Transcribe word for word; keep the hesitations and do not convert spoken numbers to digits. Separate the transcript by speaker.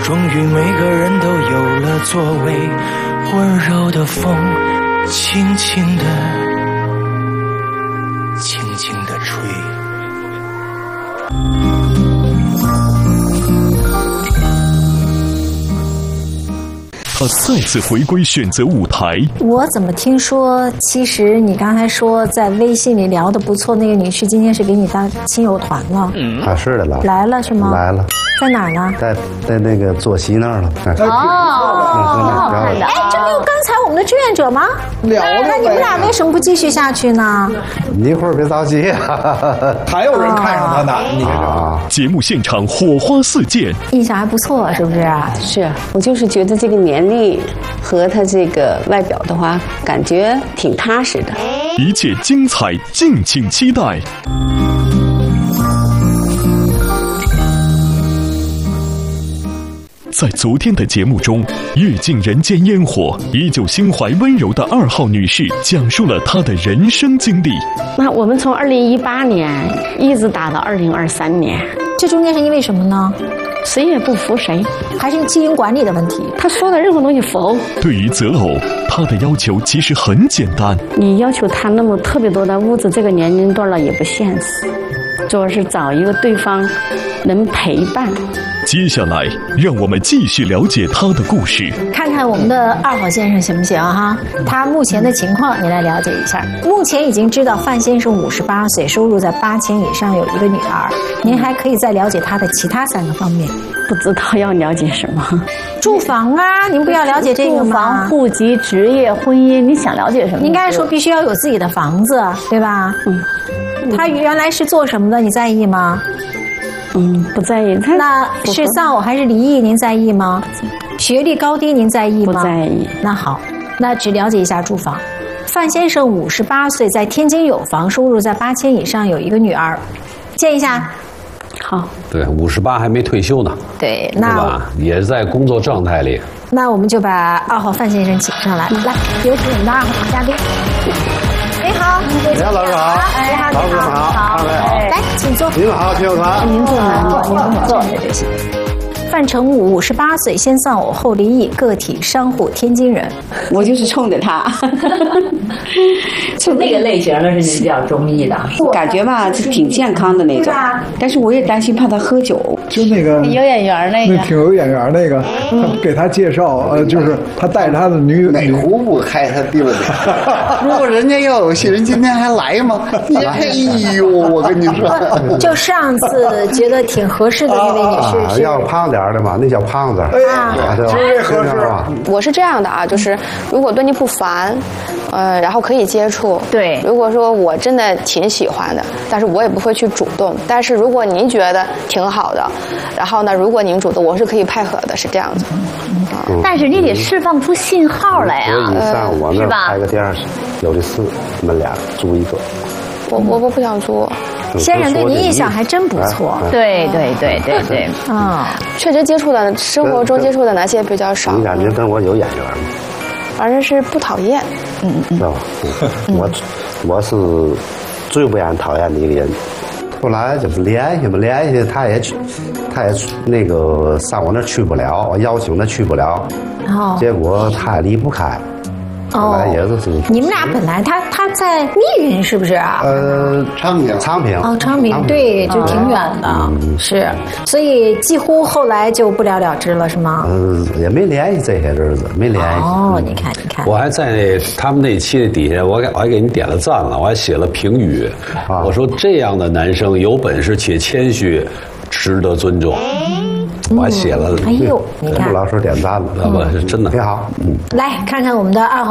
Speaker 1: 终于每个人都有了座位，温柔的风轻轻地轻轻地吹。
Speaker 2: 他再次回归选择舞台。
Speaker 3: 我怎么听说，其实你刚才说在微信里聊得不错那个女士，今天是给你当亲友团了？
Speaker 4: 嗯，啊，是的了。
Speaker 3: 来了是吗？
Speaker 4: 来了。
Speaker 3: 在哪儿呢？
Speaker 4: 在在那个坐席那儿了。
Speaker 3: 哦，挺好看的。哎，这不就刚才我们的志愿者吗？
Speaker 5: 聊了。
Speaker 3: 那你们俩为什么不继续下去呢？
Speaker 4: 你一会儿别着急啊，
Speaker 5: 还有人看上他呢。你
Speaker 2: 啊！节目现场火花四溅，
Speaker 3: 印象还不错，是不是？
Speaker 6: 是我就是觉得这个年龄和他这个外表的话，感觉挺踏实的。
Speaker 2: 一切精彩，敬请期待。在昨天的节目中，阅尽人间烟火，依旧心怀温柔的二号女士讲述了她的人生经历。
Speaker 6: 那我们从二零一八年一直打到二零二三年，
Speaker 3: 这中间是因为什么呢？
Speaker 6: 谁也不服谁，
Speaker 3: 还是经营管理的问题？
Speaker 6: 他说的任何东西否。
Speaker 2: 对于择偶，他的要求其实很简单。
Speaker 6: 你要求他那么特别多的物质，这个年龄段了也不现实，主要是找一个对方能陪伴。
Speaker 2: 接下来，让我们继续了解他的故事。
Speaker 3: 看看我们的二号先生行不行哈？他目前的情况，你来了解一下。目前已经知道范先生五十八岁，收入在八千以上，有一个女儿。您还可以再了解他的其他三个方面。
Speaker 6: 不知道要了解什么？
Speaker 3: 住房啊，您不要了解这个吗？
Speaker 6: 住房、户籍、职业、婚姻，你想了解什么？
Speaker 3: 你应该说必须要有自己的房子，对吧？嗯。他原来是做什么的？你在意吗？
Speaker 6: 嗯，不在意。
Speaker 3: 那是丧偶还是离异？您在意吗？学历高低您在意吗？
Speaker 6: 不在意。
Speaker 3: 那好，那只了解一下住房。范先生五十八岁，在天津有房，收入在八千以上，有一个女儿。见一下。
Speaker 6: 好。
Speaker 7: 对，五十八还没退休呢。
Speaker 3: 对，那
Speaker 7: 对吧？也是在工作状态里。
Speaker 3: 那我们就把二号范先生请上来，来，有请我们的二号嘉宾。你好，
Speaker 4: 你好，老师好，
Speaker 3: 你好，
Speaker 4: 老师好，二位好，
Speaker 3: 来，请坐。
Speaker 4: 您好，亲友团，
Speaker 3: 您坐哪？您坐，坐就行。范成武五十八岁，先丧偶后离异，个体商户，天津人。
Speaker 6: 我就是冲着他，
Speaker 8: 就那个类型的是你比较中意的，
Speaker 6: 感觉吧是挺健康的那种，但是我也担心怕他喝酒。
Speaker 5: 就那个
Speaker 8: 有眼缘那个，
Speaker 5: 那挺有眼缘那个，给他介绍，呃，就是他带着他的女
Speaker 4: 哪壶不开他地了如果人家要有戏，人今天还来吗？哎呦，我跟你说，
Speaker 3: 就上次觉得挺合适的那位女士是
Speaker 4: 要胖点的嘛，那叫胖子，
Speaker 3: 啊，
Speaker 5: 最合适。
Speaker 9: 我是这样的啊，就是如果对你不烦，呃，然后可以接触。
Speaker 8: 对，
Speaker 9: 如果说我真的挺喜欢的，但是我也不会去主动。但是如果您觉得挺好的，然后呢，如果您主动，我是可以配合的，是这样子。
Speaker 8: 嗯、但是你得释放出信号来呀、啊，
Speaker 4: 你上我那
Speaker 8: 儿
Speaker 4: 开个店，有的是，你们俩租一个。
Speaker 9: 我我我不想租。
Speaker 3: 先生对您印象还真不错，
Speaker 8: 对对对对对，
Speaker 9: 嗯，确实接触的生活中接触的男性比较少。
Speaker 4: 你感觉跟我有眼缘吗？
Speaker 9: 反正是不讨厌，
Speaker 8: 嗯嗯，
Speaker 4: 是吧？我我是最不愿讨厌的一个人。后来就是联系嘛，联系他也去，他也那个上我那去不了，我邀请他去不了，
Speaker 3: 哦，
Speaker 4: 结果他离不开。
Speaker 3: 哦，
Speaker 4: 也是
Speaker 3: 你们俩本来他他在密云是不是啊？
Speaker 4: 呃，昌平，昌平。
Speaker 3: 哦，昌平，对，就挺远的，嗯、是，所以几乎后来就不了了之了，是吗？
Speaker 4: 嗯、呃，也没联系这些日子，没联系。
Speaker 3: 哦，你看，你看，
Speaker 7: 我还在那他们那期的底下，我给我还给你点了赞了，我还写了评语，啊、我说这样的男生有本事且谦虚，值得尊重。嗯我还写了，
Speaker 3: 哎呦，你看，
Speaker 4: 陆老师点赞了，
Speaker 7: 那不是真的
Speaker 4: 挺好。嗯，
Speaker 3: 来看看我们的二号。